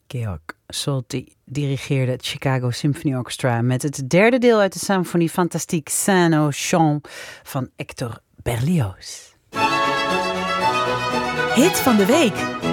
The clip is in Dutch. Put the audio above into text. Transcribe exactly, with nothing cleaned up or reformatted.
Georg Solti dirigeerde het Chicago Symphony Orchestra met het derde deel uit de Symphonie Fantastique Saint-Saëns van Hector Berlioz. Hit van de week.